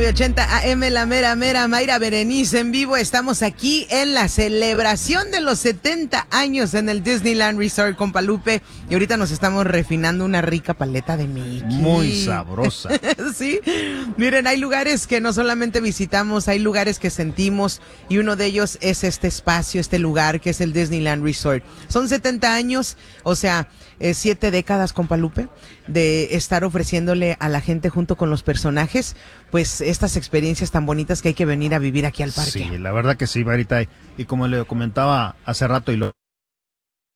980 AM, la mera mera, Mayra Berenice en vivo. Estamos aquí en la celebración de los 70 años en el Disneyland Resort con Palupe. Y ahorita nos estamos refinando una rica paleta de Mickey. Muy sabrosa. Sí, miren, hay lugares que no solamente visitamos, hay lugares que sentimos. Y uno de ellos es este espacio, este lugar que es el Disneyland Resort. Son 70 años, o sea, 7 décadas con Palupe, de estar ofreciéndole a la gente junto con los personajes, pues estas experiencias tan bonitas que hay que venir a vivir aquí al parque. Sí, la verdad que sí, Marita. Y como le comentaba hace rato y lo